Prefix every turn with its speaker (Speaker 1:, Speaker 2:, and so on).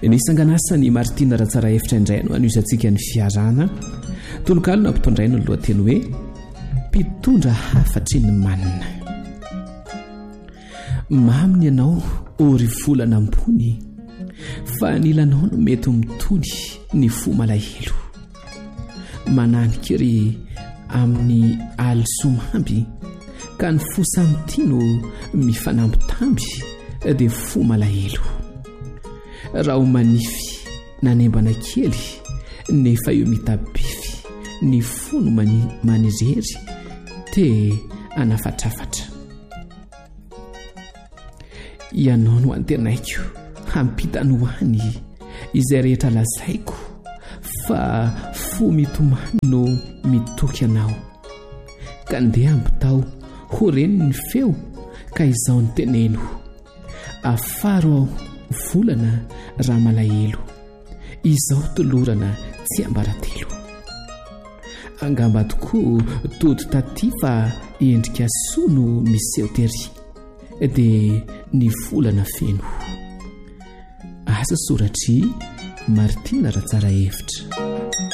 Speaker 1: nisanganasany Martina Ratsara efitra indray no an'izantsika ny fiarana tolokalona mpitondraino ny lohateny hoe mpitondra hafatry ny manina. Maminy ianao ory volana ambony fa ny ilanao no mety mitony ny fo malahelo. Mananikery amin'ny alisomamby ka ny fo samtino mifanambitamby dia fo malahelo. Raha ho manify nanembana kely nefa eo mitabify ny fo no manizery te anafatrafatra. Ianao no antenaiko hampitany hoany izay rehetra lazaiko fa fo mitomany no mitoky anao ka ndeha ambitao ho reny ny feo ka izao ny teneno afaro aho volana raha malahelo izao tolorana tsy ambaratelo. Angamba tokoa todo taty fa endrika soa no miseho tery dia ny volana feno. Asa soratry Martina Ratsara efitra.